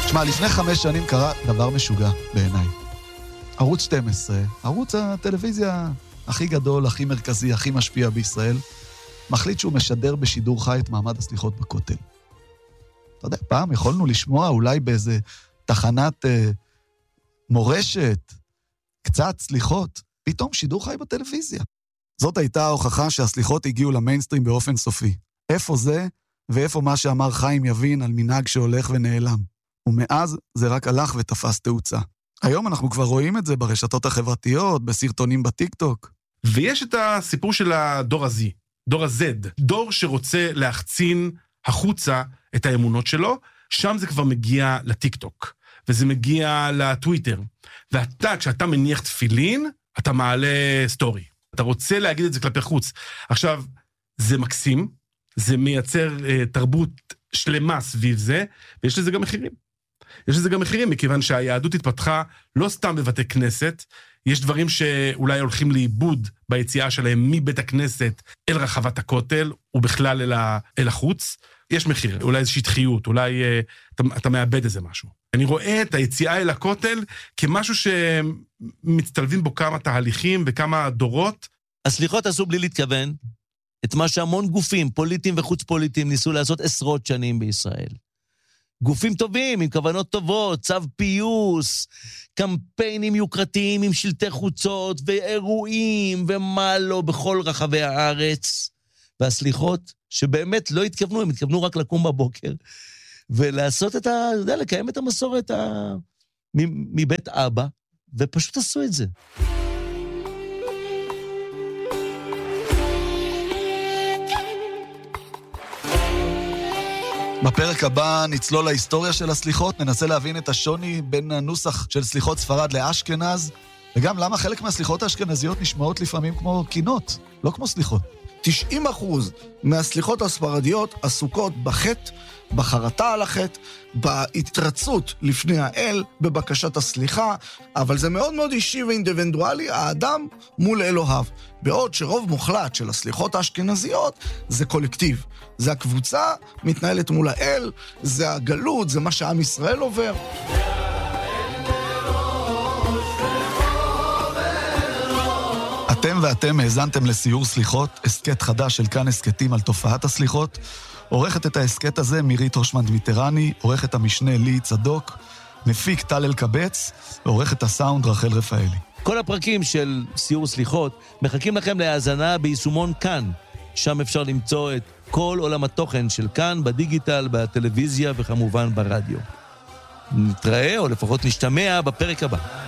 תשמע, לפני 5 שנים קרה דבר משוגע בעיניי. ערוץ 12, ערוץ הטלוויזיה הכי גדול, הכי מרכזי, הכי משפיע בישראל, מחליט שהוא משדר בשידור חי את מעמד הסליחות בכותל. אתה יודע, פעם יכולנו לשמוע אולי באיזה תחנת מורשת, קצת סליחות, פתאום שידור חי בטלוויזיה. זאת הייתה ההוכחה שהסליחות הגיעו למיינסטרים באופן סופי. איפה זה ואיפה מה שאמר חיים יבין על מנהג שהולך ונעלם. ומאז זה רק הלך ותפס תאוצה. היום אנחנו כבר רואים את זה ברשתות החברתיות, בסרטונים בטיקטוק. ויש את הסיפור של הדור הזי, דור ה-Z, דור שרוצה להחצין החוצה את האמונות שלו, שם זה כבר מגיע לטיקטוק, וזה מגיע לטוויטר. ואתה, כשאתה מניח תפילין, אתה מעלה סטורי. אתה רוצה להגיד את זה כלפי חוץ. עכשיו, זה מקסים, זה מייצר תרבות שלמה סביב זה, ויש לזה גם מחירים. יש לזה גם מחירים, מכיוון שהיהדות התפתחה לא סתם בבתי כנסת, יש דברים שאולי הולכים לאיבוד ביציאה שלהם מבית הכנסת אל רחבת הכותל, ובכלל אל החוץ. יש מחיר, אולי איזושהי שטחיות, אולי אתה מאבד איזה משהו. אני רואה את היציאה אל הכותל כמשהו שמצטלבים בו כמה תהליכים וכמה דורות. הסליחות עשו בלי להתכוון את מה שהמון גופים, פוליטיים וחוץ פוליטיים, ניסו לעשות עשרות שנים בישראל. גופים טובים, עם כוונות טובות, צו פיוס, קמפיינים יוקרתיים עם שלטי חוצות ואירועים ומה לא בכל רחבי הארץ. והסליחות שבאמת לא התכוונו, הם התכוונו רק לקום בבוקר ולעשות את לקיים את המסורת מבית אבא, ופשוט עשו את זה. בפרק הבא נצלול להיסטוריה של הסליחות, ננסה להבין את השוני בין הנוסח של סליחות ספרד לאשכנז, וגם למה חלק מהסליחות האשכנזיות נשמעות לפעמים כמו קינות, לא כמו סליחות. 90% מהסליחות הספרדיות עסוקות בחטא, בחרטה על החטא, בהתרצות לפני האל, בבקשת הסליחה, אבל זה מאוד מאוד אישי ואינדיבידואלי, האדם מול אלוהיו. בעוד שרוב מוחלט של הסליחות האשכנזיות זה קולקטיב. זה הקבוצה מתנהלת מול האל, זה הגלות, זה מה שעם ישראל עובר. אתם ואתם האזנתם לסיור סליחות, הסקט חדש של כאן הסקטים על תופעת הסליחות. עורכת את ההסקט הזה מירית הושמן דמיטרני, עורכת המשנה לי צדוק, מפיק טל אלקבץ, ועורכת הסאונד רחל רפאלי. כל הפרקים של סיור סליחות מחכים לכם להאזנה ביישומון כאן. שם אפשר למצוא את כל עולם התוכן של כאן, בדיגיטל, בטלוויזיה וכמובן ברדיו. נתראה או לפחות נשתמע בפרק הבא.